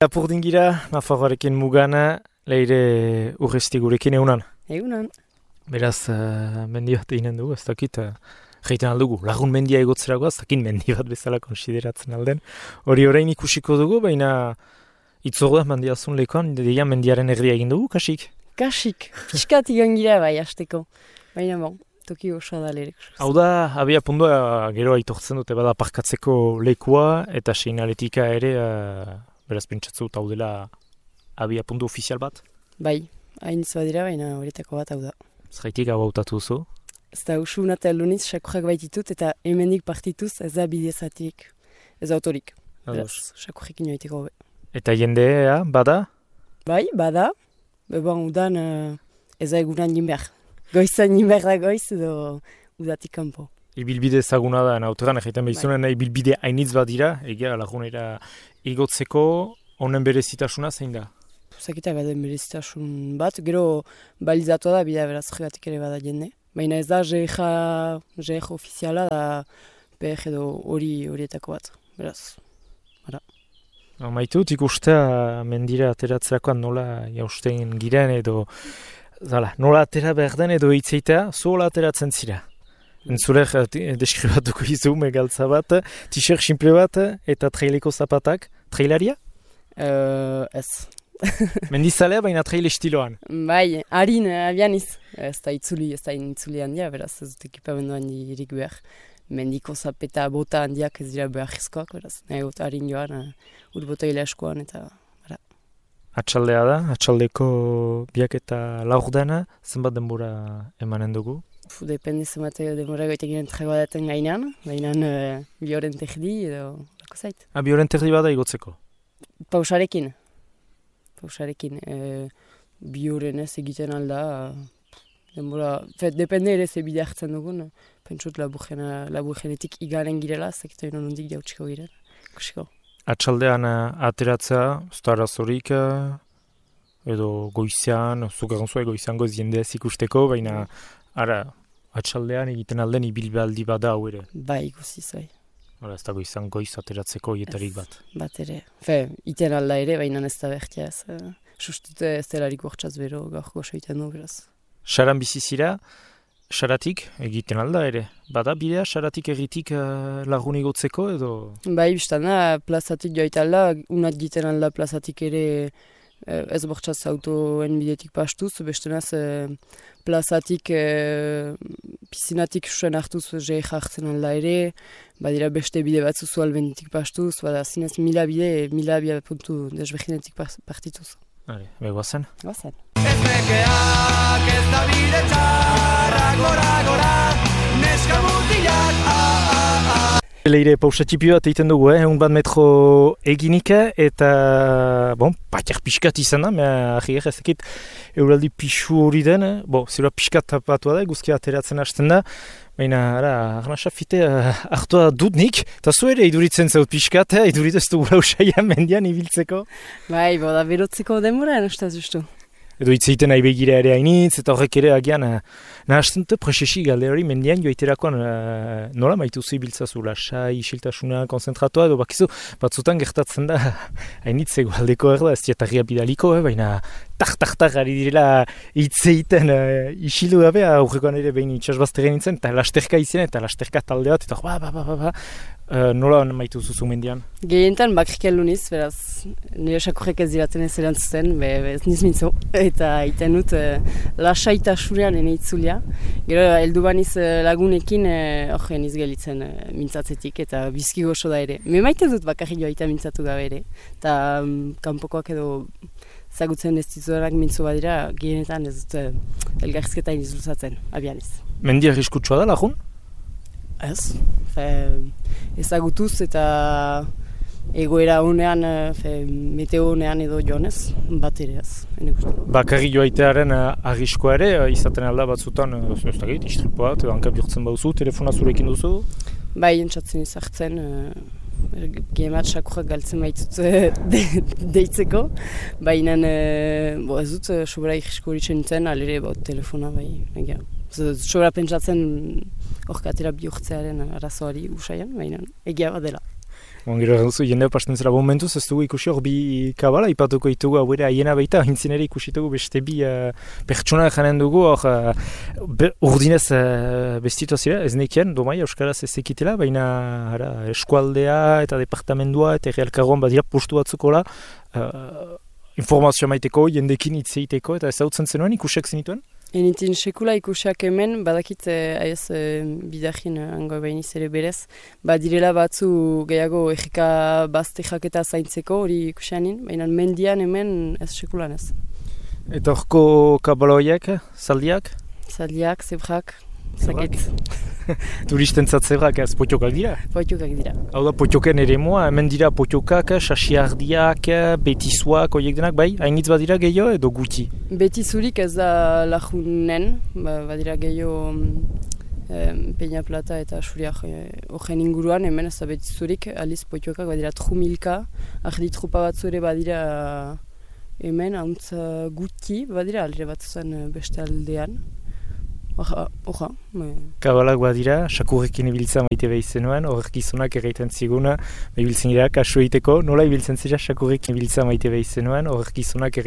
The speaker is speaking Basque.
Lapurdingira, Nafarroarekin mugana, leire urresti gurekin egunan. Egunan. Beraz, mendi bat eginen dugu, ez dakit, jaiten aldugu, lagun mendia egotzeragoa, ez dakit mendi bat bezala konsideratzen alden. Hori orain ikusiko dugu, baina itzorda mandiazun lekoan, deia mendiaren erdia egin dugu, kasik? Kasik, piskat igan gira bai, hasteko. Baina bon, toki osa da lerek. Hau da, abia pundua gero aitortzen dute bada parkatzeko lekua, eta seinaletika ere, beraz pentsatzu hau dela abia puntu ofizial bat? Bai, hainitz badira, baina horietako bat hau da. Zeraitik hau hautatu duzu? Ez da usuna eta luniz, sakurrak baititut, eta hemendik partituz ez da bidezatik, ez da autorik. Beraz, sakurrik inoiteko hobe. Eta jendea, bada? Bai, bada. Bon, udan ez da egunan jinber. Goizan jinber da goiz edo udatik kanpo. Ibilbide ezaguna da, nauteran egiten behizunen ibilbide hainitz bat dira, egia lagunera igotzeko, honen berezitasuna zein da? Zakita baden berezitasun bat, gero balizatu da, bidea beraz jogatik ere bada jende. Baina ez da GEJ ofiziala da PEG edo horietako bat, beraz. Maitut ikustea mendira ateratzerakoan nola jausten giren edo nola atera behar den edo hitzeitea, zuola ateratzen zira. Entzulek deskribatuko izu megaltza bat, t-shirt simple bat eta traileko zapatak. Trailaria? Ez. Mendizalea baina trail estiloan. Bai, harin abianiz. Ez da itzuli handia, beraz ez dut ekipamendu handirik behar. Mendiko zapeta bota handiak ez dira beharrizkoak, beraz. Nahi gut harin joan, bota hile askoan eta... Atxaldea da, atxaldeko biak eta laur dena, zenbat denbora emanen dugu? Depende zenbat denbora goitek ginen tragoa daten gainan, baina bi horren terdi edo lako zait. Bi horren terdi bada igotzeko? Pausarekin, bi horren ez egiten alda, denbora, depende ere ze bide hartzen dugun, pentsut laburgenetik igaren girela, zekita nondik jautsiko giren, kusiko. Atxaldean ateratzea, zutarazorik, edo goizean, zugarrantzua goizean goiz jendeaz ikusteko, baina atxaldean egiten alden ibilbaldi bada hau ere. Bai, ikusiz, bai. Ez da goizan goiz ateratzeko hietarik bat. Bat ere. Iten alda ere, baina ez da bertia ez. Sustute ez delarik gortzaz bero, gaur gozo iten du, beraz. Saran bizizira, saratik egiten alda ere. Bada bidea, saratik egitik lagun igotzeko edo? Bai, biztan da, plazatik joita alda, unat giten alda plazatik ere ez bortzaz autoen bidetik pastuz, bestenaz plazatik pisinatik susen hartuz GEJ hartzen alda ere, badira beste bide bat zuzu albenditik pastuz, bada zinez mila bide puntu desbeginetik partituz. Guazen? Guazen. Ez nekeak ez da bide txarrak gora, neska mutilak, Leire pausatipi bat egiten dugu, bat metro eginik, eta, patiak pixkat izan da, ahier ezakit euraldi pixu hori den, zerua pixkat tapatua da, guzkia ateratzen hasten da, baina, arnasafite hartua dut eta zu ere iduritzen zaut pixkat, iduritzen dugula usaian mendian ibiltzeko. Bai, da berotzeko demora, enostaz justu. Edo hitzeiten nahi begira ere hainitz, eta horrek ere agian nahazten dut presesi galde hori mendian joiterakoan nola maituzu ibiltzazu, lasai, isiltasuna, konzentratua, edo bakizu batzutan gertatzen da hainitz egualdeko erda, ez diatarria bidaliko, baina tak ari direla hitzeiten isilu gabe, aurrekoan ere behin itxasbazteren nintzen, eta lasterka izan, eta lasterka talde bat, eta nola maitu zuzu mendian? Gehientan bakrik eluniz, beraz, nire sakurrek ez diraten ez erantzuten, ez niz mintzo, eta iten dut lasaitasunean ene itzulia. Gero, heldu baniz lagunekin, hori niz gelitzen mintzatzetik, eta bizki goxo da ere. Me maite dut bakarrik joa eta mintzatu gabe ere, eta kanpokoak edo zagutzen ez dizuenak mintzo badira, gehienetan ez dut elgarrizketain izluzatzen, abianiz. Mendia arriskutsua da lagun? Ez, ezagutuz eta egoera honean, meteo honean edo joanez, bat ere ez. Bakarri joaitearen arriskoa ere, izaten alda batzutan, ez da gehit, istripo bat, hanka bihurtzen bauzu, telefona zurekin duzu? Bai, entzatzen izartzen, gehemat sakurrak galtzen baitut deitzeko, baina ez dut sobera irrisko horitzen nintzen, alere telefona, bai, egia. Sobera pentsatzen horkatera bihurtzearen arazoari usaian, baina egia bat dela. Gero duzu, jendea pasten zela momentuz, ez dugu ikusi hor bi kabala, ipatuko ditugu hauera aiena baita, hintzin ere ikusitugu beste bi pertsona janen dugu, hor urdinez bestitoa zira, ez nekien, domai, euskaraz ez ekitela, baina eskualdea eta departamendua eta errealkarroan badira postu batzukola, informazioa maiteko, jendekin hitz egiteko, eta ez hautzen zenuen ikusiak zenituen? Enitin sekula ikusiak hemen, badakit aiz bidahin ango behiniz ere berez, badirela batzu gehiago egika baztejak eta zaintzeko hori ikusianin, baina mendian hemen ez sekulan ez. Eta horko kabaloiak, zaldiak? Zaldiak, zebrak, zakit. Turistentzat zebrak ez potiokak dira? Potiokak dira. Hau da potioken ere moa, hemen dira potiokak, sasiardiak, betizuak, horiek denak, bai? Hainitz badira gehiago edo guti? Betizurik ez da lajunen, badira gehiago Peña Plata eta Suriak horren inguruan, hemen ez da betizurik, aliz potiokak badira trumilka, ardi trupa batzu ere badira hemen, hauntza guti, badira alde bat zen beste aldean. Oja. Kabalak badira, sakurrekin ibiltza maite behi zenuen, horrek gizonak erraiten ziguna, ibiltzen gira, kasu egiteko, nola ibiltzen zira sakurrekin ibiltza maite behi zenuen, horrek gizonak